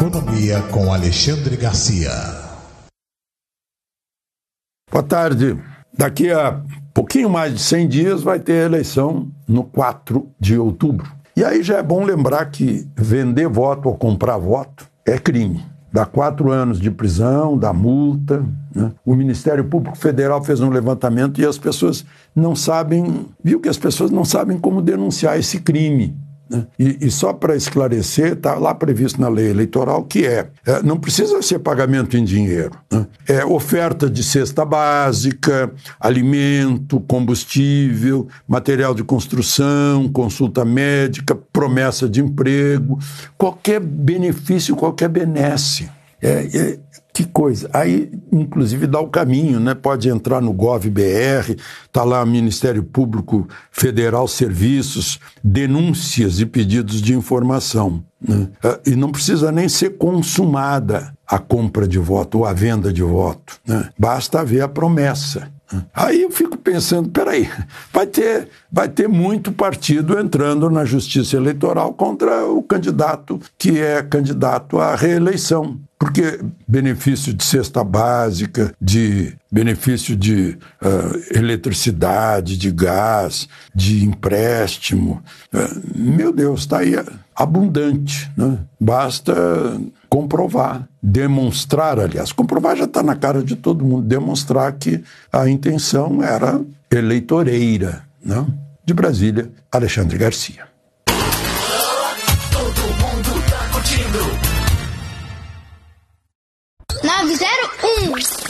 Economia com Alexandre Garcia. Boa tarde. Daqui a pouquinho mais de 100 dias vai ter eleição no 4 de outubro. E aí já é bom lembrar que vender voto ou comprar voto é crime. Dá 4 anos de prisão, dá multa, né? O Ministério Público Federal fez um levantamento e as pessoas não sabem, viu que as pessoas não sabem como denunciar esse crime. E só para esclarecer, está lá previsto na lei eleitoral que não precisa ser pagamento em dinheiro, né? É oferta de cesta básica, alimento, combustível, material de construção, consulta médica, promessa de emprego, qualquer benefício, qualquer benesse. Que coisa. Aí, inclusive, dá o caminho, né? Pode entrar no Gov.br, está lá o Ministério Público Federal Serviços, denúncias e pedidos de informação, né? E não precisa nem ser consumada a compra de voto ou a venda de voto, né? Basta haver a promessa. Aí eu fico pensando, peraí, vai ter muito partido entrando na justiça eleitoral contra o candidato que é candidato à reeleição. Porque benefício de cesta básica, de benefício de eletricidade, de gás, de empréstimo, meu Deus, está aí abundante, né? Basta comprovar, demonstrar, aliás, comprovar já está na cara de todo mundo, demonstrar que a intenção era eleitoreira, né? De Brasília, Alexandre Garcia. Todo mundo tá curtindo. 901